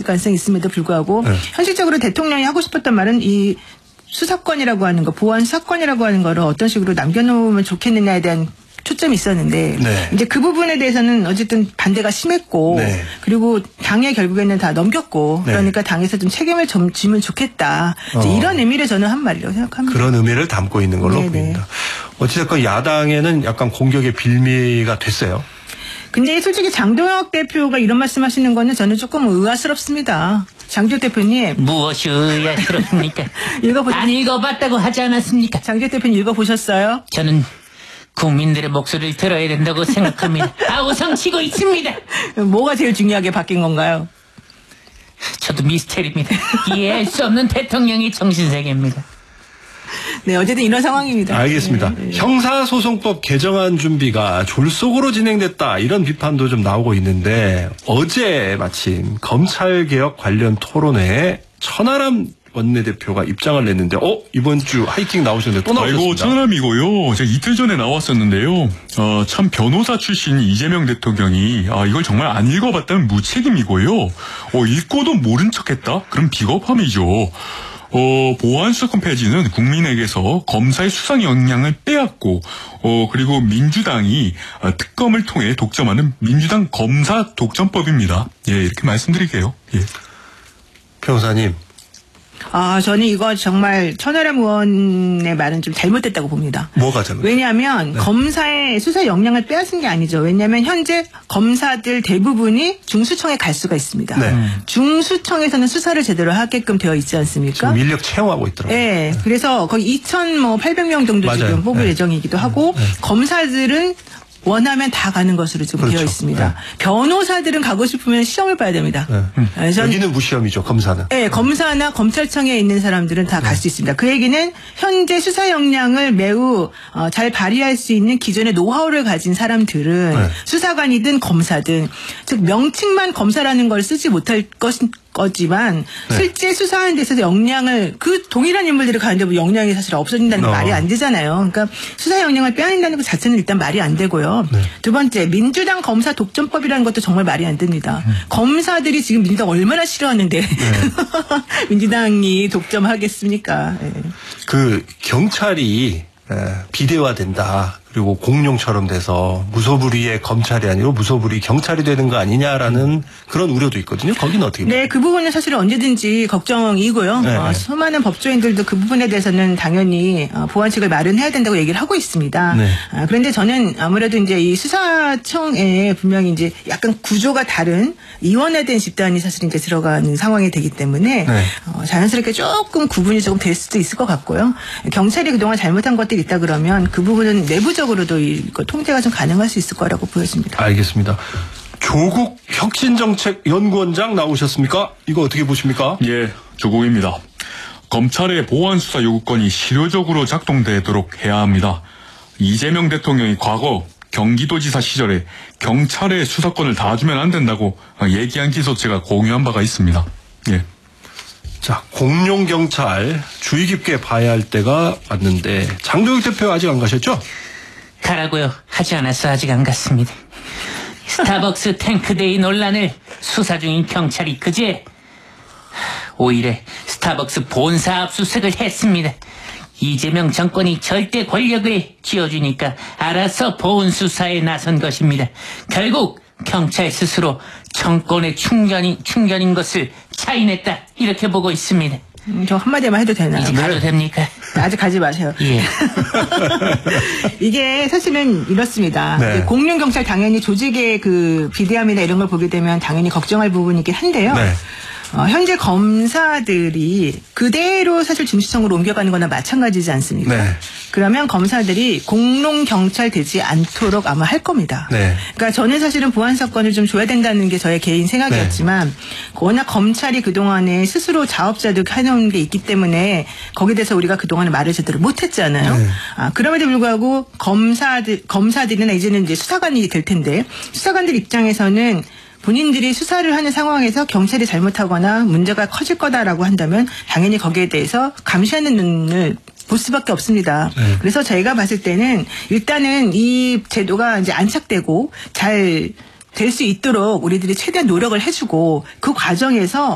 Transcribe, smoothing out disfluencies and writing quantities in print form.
가능성이 있음에도 불구하고 현실적으로 대통령이 하고 싶었던 말은 이 수사권이라고 하는 거, 보안 수사권이라고 하는 거를 어떤 식으로 남겨놓으면 좋겠느냐에 대한 초점이 있었는데 이제 그 부분에 대해서는 어쨌든 반대가 심했고 그리고 당에 결국에는 다 넘겼고 그러니까 당에서 좀 책임을 좀 지면 좋겠다. 이런 의미를 저는 한 말이라고 생각합니다. 그런 의미를 담고 있는 걸로 보입니다. 어찌됐건 야당에는 약간 공격의 빌미가 됐어요. 근데 솔직히 장동혁 대표가 이런 말씀하시는 거는 저는 조금 의아스럽습니다. 장동혁 대표님. 무엇이 의아스럽습니까? 읽어보셨... 안 읽어봤다고 하지 않았습니까? 장동혁 대표님 읽어보셨어요? 저는 국민들의 목소리를 들어야 된다고 생각합니다. 우성치고 있습니다. 뭐가 제일 중요하게 바뀐 건가요? 저도 미스테리입니다. 이해할 수 없는 대통령이 정신세계입니다. 네, 어쨌든 이런 상황입니다. 알겠습니다. 형사소송법 개정안 준비가 졸속으로 진행됐다 이런 비판도 좀 나오고 있는데 어제 마침 검찰개혁 관련 토론회에 천하람 원내대표가 입장을 냈는데 이번 주 하이킹 나오셨는데 또 나오셨습니다. 아이고 천하람이고요. 제가 이틀 전에 나왔었는데요. 참 변호사 출신 이재명 대통령이 이걸 정말 안 읽어봤다면 무책임이고요. 읽고도 모른 척했다? 그럼 비겁함이죠. 보안 수사권 폐지는 국민에게서 검사의 수상 역량을 빼앗고 그리고 민주당이 특검을 통해 독점하는 민주당 검사 독점법입니다. 예, 이렇게 말씀드릴게요. 예. 변호사님. 저는 이거 정말 천하람 의원의 말은 좀 잘못됐다고 봅니다. 뭐가 잘못? 왜냐하면 검사의 수사 역량을 빼앗은 게 아니죠. 왜냐하면 현재 검사들 대부분이 중수청에 갈 수가 있습니다. 중수청에서는 수사를 제대로 하게끔 되어 있지 않습니까? 지금 인력 채용하고 있더라고요. 네. 그래서 거의 2,800명 정도 맞아요. 지금 뽑을 예정이기도 하고 검사들은 원하면 다 가는 것으로 지금 되어 있습니다. 변호사들은 가고 싶으면 시험을 봐야 됩니다. 여기는 무시험이죠, 검사는. 네, 검사나 검찰청에 있는 사람들은 다 갈 수 있습니다. 그 얘기는 현재 수사 역량을 매우 잘 발휘할 수 있는 기존의 노하우를 가진 사람들은 수사관이든 검사든 즉 명칭만 검사라는 걸 쓰지 못할 거지만 실제 수사하는 데 있어서 역량을 그 동일한 인물들이 가는데 뭐 역량이 사실 없어진다는 게 말이 안 되잖아요. 그러니까 수사 역량을 빼앗는다는 것 자체는 일단 말이 안 되고요. 두 번째 민주당 검사 독점법이라는 것도 정말 말이 안 됩니다. 검사들이 지금 민주당 얼마나 싫어하는데 민주당이 독점하겠습니까? 그 경찰이 비대화된다. 그리고 공룡처럼 돼서 무소불위의 검찰이 아니고 무소불위 경찰이 되는 거 아니냐라는 그런 우려도 있거든요. 거기는 어떻게 보세요? 네, 그 부분은 사실 언제든지 걱정이고요. 수많은 법조인들도 그 부분에 대해서는 당연히 보완책을 마련해야 된다고 얘기를 하고 있습니다. 그런데 저는 아무래도 이제 이 수사청에 분명히 이제 약간 구조가 다른 이원화된 집단이 사실 이제 들어가는 상황이 되기 때문에 자연스럽게 조금 구분이 조금 될 수도 있을 것 같고요. 경찰이 그동안 잘못한 것들이 있다 그러면 그 부분은 내부적으로도 이거 통제가 좀 가능할 수 있을 거라고 보여집니다. 알겠습니다. 조국 혁신정책연구원장 나오셨습니까? 이거 어떻게 보십니까? 예, 조국입니다. 검찰의 보안 수사 요구권이 실효적으로 작동되도록 해야 합니다. 이재명 대통령이 과거 경기도지사 시절에 경찰의 수사권을 다 주면 안 된다고 얘기한 기소 제가 공유한 바가 있습니다. 예. 자, 공룡경찰 주의 깊게 봐야 할 때가 왔는데 장동혁 대표 아직 안 가셨죠? 가라고요. 하지 않았어. 아직 안 갔습니다. 스타벅스 탱크데이 논란을 수사 중인 경찰이 그제 5일에 스타벅스 본사 압수수색을 했습니다. 이재명 정권이 절대 권력을 쥐어주니까 알아서 보훈 수사에 나선 것입니다. 결국 경찰 스스로 정권의 충견인 것을 차인했다 이렇게 보고 있습니다. 저 한마디만 해도 되나요? 이제 가도 됩니까? 아직 가지 마세요. 예. 이게 사실은 이렇습니다. 공룡경찰 당연히 조직의 그 비대함이나 이런 걸 보게 되면 당연히 걱정할 부분이긴 한데요. 현재 검사들이 그대로 사실 중수청으로 옮겨가는 거나 마찬가지지 않습니까? 그러면 검사들이 공룡경찰 되지 않도록 아마 할 겁니다. 그러니까 저는 사실은 보안사건을 좀 줘야 된다는 게 저의 개인 생각이었지만 워낙 검찰이 그동안에 스스로 자업자득 해놓은 게 있기 때문에 거기에 대해서 우리가 그동안에 말을 제대로 못했잖아요. 그럼에도 불구하고 검사들이나 이제는 이제 수사관이 될 텐데 수사관들 입장에서는 본인들이 수사를 하는 상황에서 경찰이 잘못하거나 문제가 커질 거다라고 한다면 당연히 거기에 대해서 감시하는 눈을 볼 수밖에 없습니다. 그래서 저희가 봤을 때는 일단은 이 제도가 이제 안착되고 잘 될 수 있도록 우리들이 최대한 노력을 해주고 그 과정에서